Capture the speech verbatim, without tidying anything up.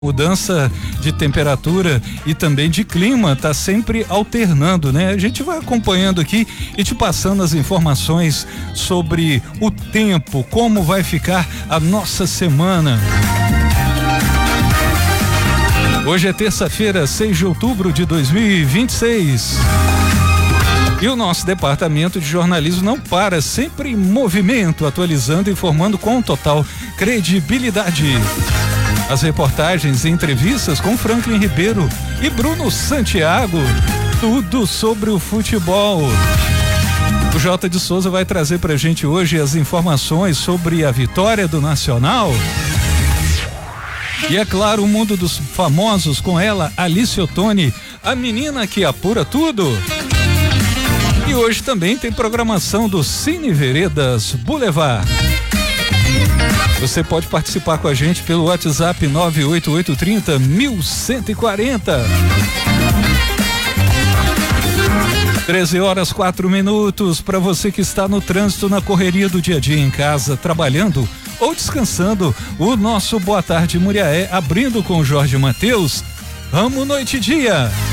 Mudança de temperatura e também de clima tá sempre alternando, né? A gente vai acompanhando aqui e te passando as informações sobre o tempo, como vai ficar a nossa semana. Hoje é terça-feira, seis de outubro de dois mil e vinte e seis. E o nosso departamento de jornalismo não para, sempre em movimento, atualizando e informando com total credibilidade. As reportagens e entrevistas com Franklin Ribeiro e Bruno Santiago, tudo sobre o futebol. O Jota de Souza vai trazer pra gente hoje as informações sobre a vitória do Nacional. E é claro, o mundo dos famosos com ela, Alice Ottoni, a menina que apura tudo. E hoje também tem programação do Cine Veredas Boulevard. Você pode participar com a gente pelo WhatsApp nove oito oito três zero um um quatro zero. treze horas quatro minutos para você que está no trânsito, na correria do dia a dia, em casa, trabalhando ou descansando. O nosso Boa Tarde Muriaé, abrindo com Jorge Mateus. Amo noite e dia.